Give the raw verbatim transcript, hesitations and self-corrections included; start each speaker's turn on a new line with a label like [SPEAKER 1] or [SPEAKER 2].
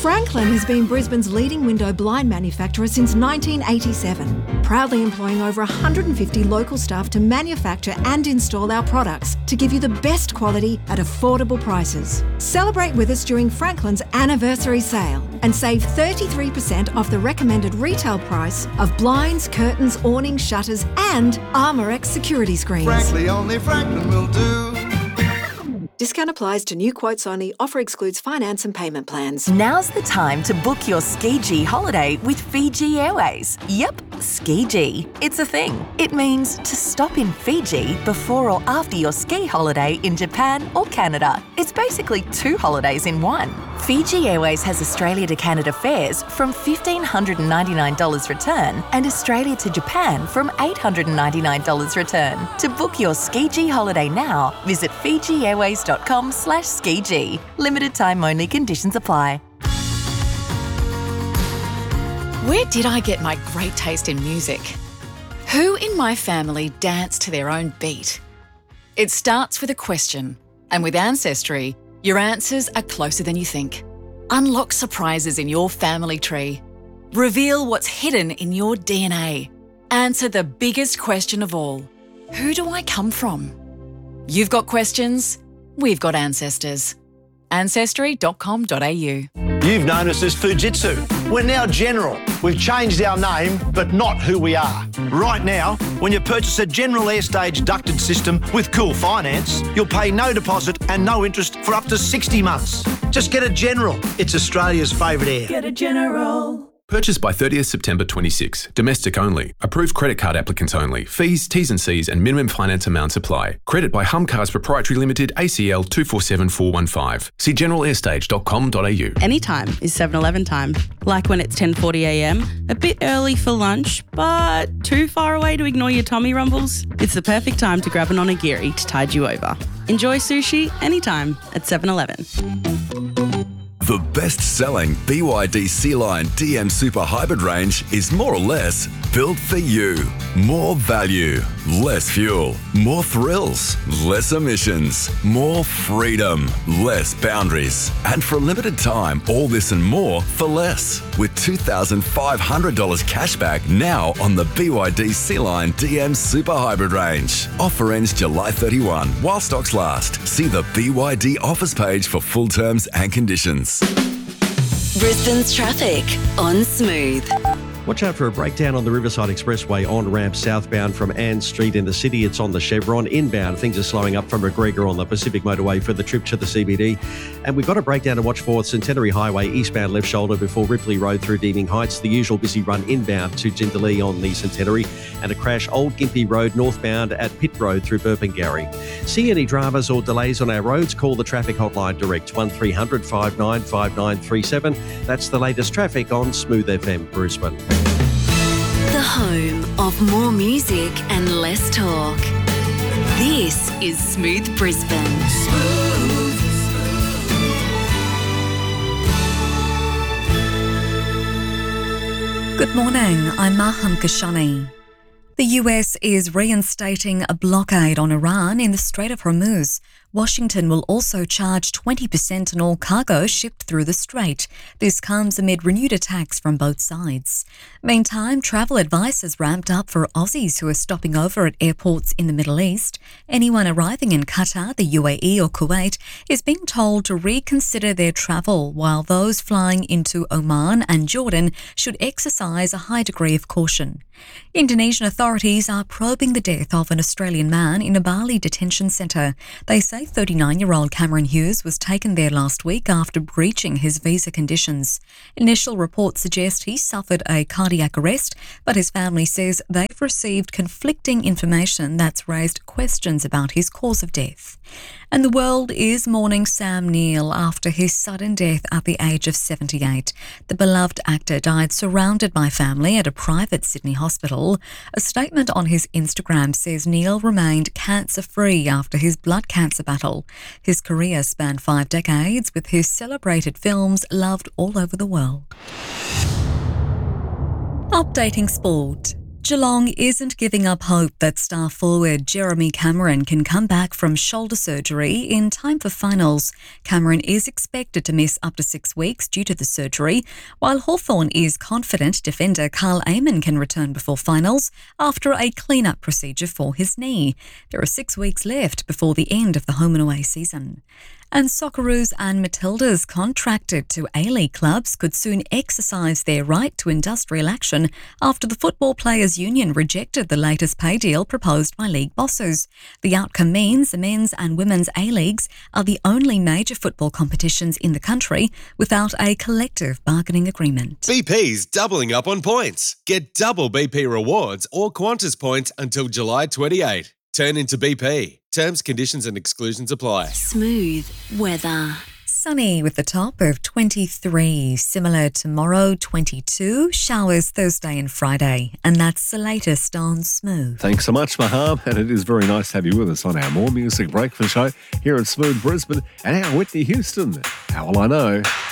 [SPEAKER 1] Franklin has been Brisbane's leading window blind manufacturer since nineteen eighty-seven, proudly employing over one hundred fifty local staff to manufacture and install our products to give you the best quality at affordable prices. Celebrate with us during Franklin's anniversary sale and save thirty-three percent off the recommended retail price of blinds, curtains, awnings, shutters and Armorex security screens.
[SPEAKER 2] Frankly, only Franklin will do.
[SPEAKER 1] Discount applies to new quotes only. Offer excludes finance and payment plans.
[SPEAKER 3] Now's the time to book your Ski-G holiday with Fiji Airways. Yep, Ski-G. It's a thing. It means to stop in Fiji before or after your ski holiday in Japan or Canada. It's basically two holidays in one. Fiji Airways has Australia to Canada fares from one thousand five hundred ninety-nine dollars return and Australia to Japan from eight hundred ninety-nine dollars return. To book your Ski-G holiday now, visit fijiairways.com slash ski-g. Limited time only, conditions apply.
[SPEAKER 4] Where did I get my great taste in music? Who in my family danced to their own beat? It starts with a question, and with Ancestry, your answers are closer than you think. Unlock surprises in your family tree. Reveal what's hidden in your D N A. Answer the biggest question of all. Who do I come from? You've got questions, we've got ancestors. ancestry dot com dot a u.
[SPEAKER 5] You've known us as Fujitsu. We're now General. We've changed our name, but not who we are. Right now, when you purchase a General Airstage ducted system with Cool Finance, you'll pay no deposit and no interest for up to sixty months. Just get a General. It's Australia's favourite air.
[SPEAKER 6] Get a General.
[SPEAKER 7] Purchased by thirtieth September twenty-six. Domestic only. Approved credit card applicants only. Fees, T's and C's and minimum finance amounts apply. Credit by Humcars Proprietary Limited, A C L two four seven four one five. See general airstage dot com dot a u.
[SPEAKER 8] Anytime is seven eleven time. Like when it's ten forty a m, a bit early for lunch, but too far away to ignore your tummy rumbles? It's the perfect time to grab an onigiri to tide you over. Enjoy sushi anytime at seven eleven.
[SPEAKER 9] The best-selling B Y D Sea-Line D M Super Hybrid range is more or less built for you. More value, less fuel, more thrills, less emissions, more freedom, less boundaries. And for a limited time, all this and more for less. With two thousand five hundred dollars cashback now on the B Y D Sea-Line D M Super Hybrid range. Offer ends July thirty-first while stocks last. See the B Y D offers page for full terms and conditions.
[SPEAKER 10] Brisbane's traffic on Smooth.
[SPEAKER 11] Watch out for a breakdown on the Riverside Expressway on ramp southbound from Ann Street in the city. It's on the Chevron. Inbound, things are slowing up from McGregor on the Pacific Motorway for the trip to the C B D. And we've got a breakdown to watch for Centenary Highway eastbound left shoulder before Ripley Road through Deeming Heights. The usual busy run inbound to Jindalee on the Centenary. And a crash Old Gympie Road northbound at Pitt Road through Burpengary. See any dramas or delays on our roads? Call the traffic hotline direct one three hundred five nine five nine three seven. That's the latest traffic on Smooth F M Brisbane.
[SPEAKER 10] The home of more music and less talk. This is Smooth Brisbane. Smooth.
[SPEAKER 12] Good morning, I'm Maham Kashani. The U S is reinstating a blockade on Iran in the Strait of Hormuz. Washington will also charge twenty percent on all cargo shipped through the strait. This comes amid renewed attacks from both sides. Meantime, travel advice has ramped up for Aussies who are stopping over at airports in the Middle East. Anyone arriving in Qatar, the U A E or Kuwait is being told to reconsider their travel, while those flying into Oman and Jordan should exercise a high degree of caution. Indonesian authorities are probing the death of an Australian man in a Bali detention centre. They say thirty-nine-year-old Cameron Hughes was taken there last week after breaching his visa conditions. Initial reports suggest he suffered a cardiac arrest, but his family says they've received conflicting information that's raised questions about his cause of death. And the world is mourning Sam Neill after his sudden death at the age of seventy-eight. The beloved actor died surrounded by family at a private Sydney hospital. A statement on his Instagram says Neill remained cancer-free after his blood cancer battle. His career spanned five decades, with his celebrated films loved all over the world. Updating sport. Geelong isn't giving up hope that star forward Jeremy Cameron can come back from shoulder surgery in time for finals. Cameron is expected to miss up to six weeks due to the surgery, while Hawthorn is confident defender Carl Amon can return before finals after a clean-up procedure for his knee. There are six weeks left before the end of the home and away season. And Socceroos and Matildas contracted to A-League clubs could soon exercise their right to industrial action after the Football Players Union rejected the latest pay deal proposed by league bosses. The outcome means the men's and women's A-Leagues are the only major football competitions in the country without a collective bargaining agreement.
[SPEAKER 6] B P's doubling up on points. Get double B P rewards or Qantas points until July twenty-eighth. Turn into B P. Terms, conditions and exclusions apply.
[SPEAKER 10] Smooth weather.
[SPEAKER 12] Sunny with the top of twenty-three. Similar tomorrow, twenty-two. Showers Thursday and Friday. And that's the latest on Smooth.
[SPEAKER 13] Thanks so much, Maham. And it is very nice to have you with us on our More Music Breakfast show here at Smooth Brisbane and our Whitney Houston. How will I know?